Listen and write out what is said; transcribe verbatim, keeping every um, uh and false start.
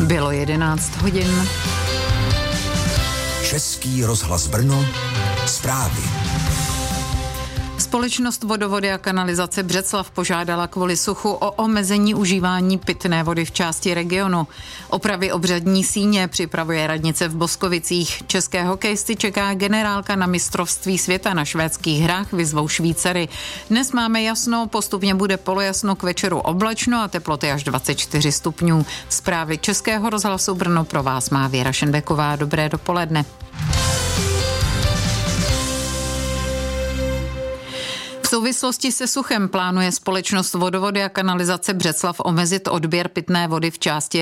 Bylo jedenáct hodin. Český rozhlas Brno, zprávy. Společnost Vodovody a kanalizace Břeclav požádala kvůli suchu o omezení užívání pitné vody v části regionu. Opravy obřadní síně připravuje radnice v Boskovicích. České hokejisty čeká generálka na mistrovství světa na švédských hrách, vyzvou Švýcary. Dnes máme jasno, postupně bude polojasno, k večeru oblačno a teploty až dvacet čtyři stupňů. Zprávy Českého rozhlasu Brno pro vás má Věra Šenbeková. Dobré dopoledne. V souvislosti se suchem plánuje společnost Vodovody a kanalizace Břeclav omezit odběr pitné vody v části